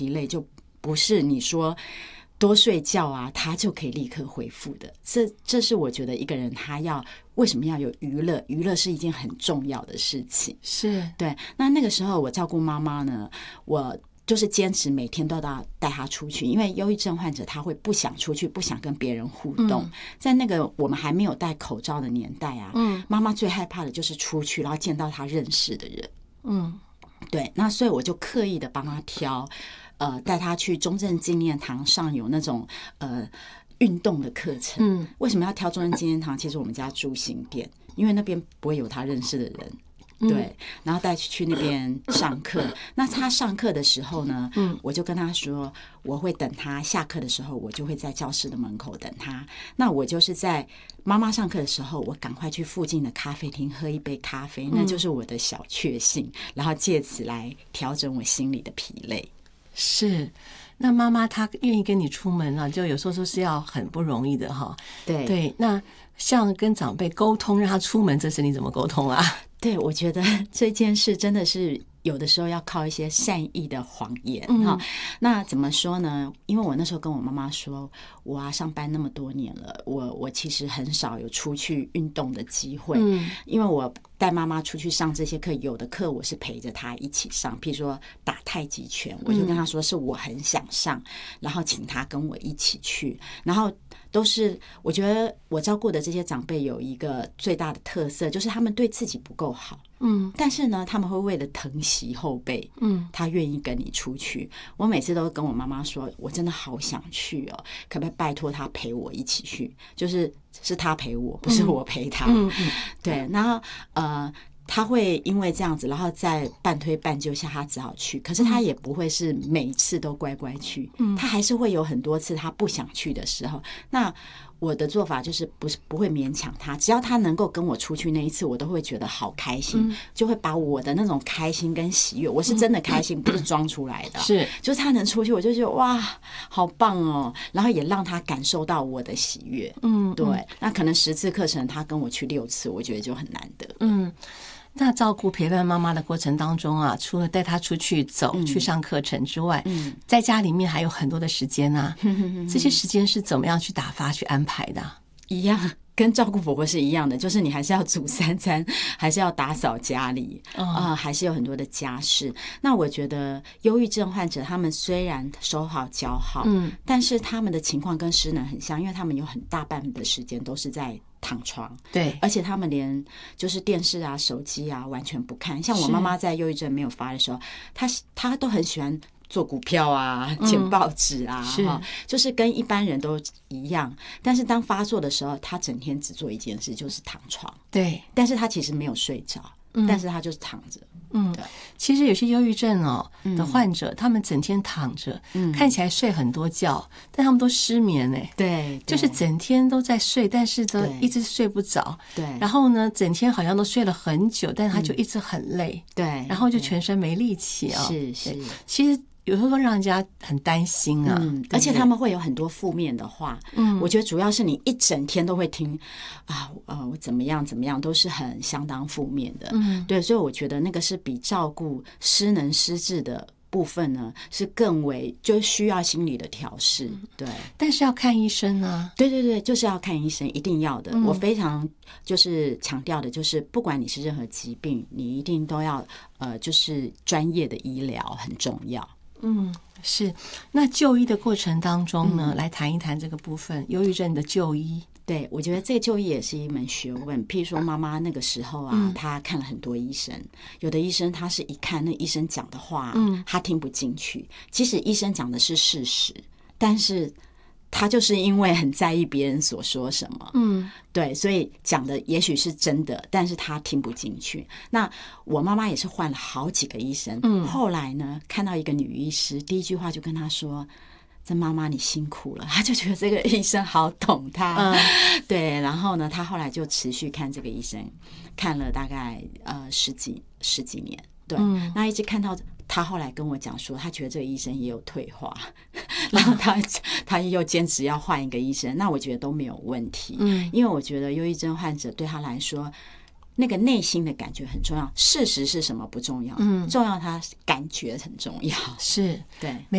疲累就不是你说多睡觉啊，他就可以立刻恢复的。这是我觉得一个人他为什么要有娱乐？娱乐是一件很重要的事情。 是， 对。那个时候我照顾妈妈呢，我就是坚持每天都要带她出去，因为忧郁症患者他会不想出去，不想跟别人互动。在那个我们还没有戴口罩的年代啊，妈妈最害怕的就是出去，然后见到她认识的人。对。那所以我就刻意的帮她挑。带他去中正纪念堂上有那种运动的课程。为什么要挑中正纪念堂？其实我们家住新店，因为那边不会有他认识的人。对。然后带去那边上课。那他上课的时候呢，我就跟他说，我会等他下课的时候，我就会在教室的门口等他。那我就是在妈妈上课的时候，我赶快去附近的咖啡厅喝一杯咖啡，那就是我的小确幸，然后借此来调整我心里的疲累。 是，那妈妈她愿意跟你出门啊，就有时候是要很不容易的哈。对，那像跟长辈沟通让他出门，这是你怎么沟通啊？ 对，我觉得这件事真的是有的时候要靠一些善意的谎言。那怎么说呢？因为我那时候跟我妈妈说，我上班那么多年了，我其实很少有出去运动的机会。因为我带妈妈出去上这些课，有的课我是陪着她一起上，譬如说打太极拳，我就跟她说是我很想上，然后请她跟我一起去。然后都是我觉得我照顾的这些长辈有一个最大的特色，就是他们对自己不够好。但是呢，他们会为了疼惜后辈，他愿意跟你出去。我每次都跟我妈妈说，我真的好想去哦，可不可以拜托他陪我一起去？是他陪我，不是我陪他。对，然后他会因为这样子，然后再半推半就下，他只好去。可是他也不会是每一次都乖乖去，他还是会有很多次他不想去的时候。那我的做法就是不会勉强他，只要他能够跟我出去那一次，我都会觉得好开心，就会把我的那种开心跟喜悦，我是真的开心，不是装出来的。 是， 就是他能出去，我就觉得哇，好棒哦！然后也让他感受到我的喜悦。对。那可能10次课程，他跟我去6次，我觉得就很难得。 那照顾陪伴妈妈的过程当中啊，除了带她出去走、去上课程之外，在家里面还有很多的时间啊。这些时间是怎么样去打发、去安排的？ 一样，跟照顾婆婆是一样的，就是你还是要煮3餐，还是要打扫家里，还是有很多的家事。那我觉得忧郁症患者他们虽然手好脚好，但是他们的情况跟失能很像，因为他们有很大半的时间都是在躺床。 对， 而且他们连就是电视啊、手机啊完全不看。像我妈妈在忧郁症没有发的时候，她都很喜欢做股票啊、捡报纸啊，就是跟一般人都一样。但是当发作的时候，她整天只做一件事，就是躺床。 对， 但是她其实没有睡着，但是她就是躺着。对。 其实有些忧郁症的患者，他们整天躺着，看起来睡很多觉，但他们都失眠对， 就是整天都在睡，但是都一直睡不着。 对。 然后呢，整天好像都睡了很久，但是他就一直很累。 对。 然后就全身没力气啊。 是。 其实有时候让人家很担心啊。 而且他们会有很多负面的话。我觉得主要是你一整天都会听我怎么样怎么样，都是很相当负面的。对，所以我觉得那个是比照顾失能失智的部分呢，是更为就需要心理的调试。对， 但是要看医生啊。 对，就是要看医生，一定要的。我非常就是强调的，就是不管你是任何疾病，你一定都要就是专业的医疗很重要。 是。那就医的过程当中呢，来谈一谈这个部分，忧郁症的就医。 对，我觉得这个就医也是一门学问。譬如说妈妈那个时候啊，她看了很多医生，有的医生他是一看那医生讲的话，他听不进去。即使医生讲的是事实，但是他就是因为很在意别人所说什么，对，所以讲的也许是真的，但是他听不进去。那我妈妈也是换了好几个医生，后来呢，看到一个女医师，第一句话就跟她说，这妈妈你辛苦了。她就觉得这个医生好懂她。对，然后呢，她后来就持续看这个医生，看了大概十几年。对，那一直看到他后来跟我讲说，他觉得这个医生也有退化，然后他又坚持要换一个医生，那我觉得都没有问题。因为我觉得忧郁症患者对他来说，那个内心的感觉很重要，事实是什么不重要，重要他感觉很重要。 是， 对。